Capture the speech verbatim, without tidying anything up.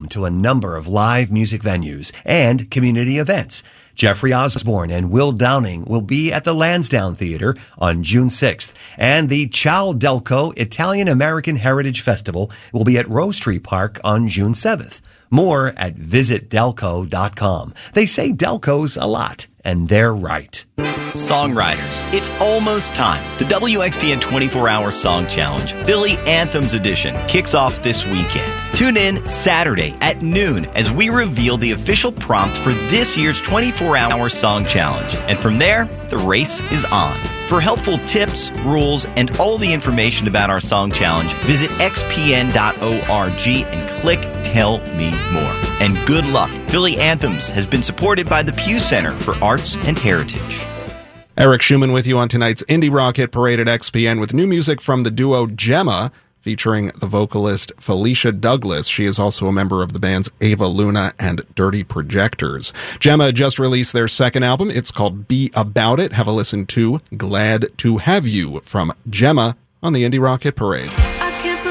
home to a number of live music venues and community events. Jeffrey Osborne and Will Downing will be at the Lansdowne Theater on June sixth, and the Ciao Delco Italian-American Heritage Festival will be at Rose Tree Park on June seventh. More at visit delco dot com. They say Delco's a lot, and they're right. Songwriters, it's almost time. The W X P N twenty-four hour Song Challenge, Philly Anthems Edition, kicks off this weekend. Tune in Saturday at noon as we reveal the official prompt for this year's twenty-four hour Song Challenge. And from there, the race is on. For helpful tips, rules, and all the information about our Song Challenge, visit x p n dot org and click Tell Me More. And good luck. Philly Anthems has been supported by the Pew Center for Arts and Heritage. Eric Schumann with you on tonight's Indie Rock Hit Parade at X P N with new music from the duo Gemma, featuring the vocalist Felicia Douglas. She is also a member of the bands Ava Luna and Dirty Projectors. Gemma just released their second album. It's called Be About It. Have a listen to Glad to Have You from Gemma on the Indie Rock Hit Parade.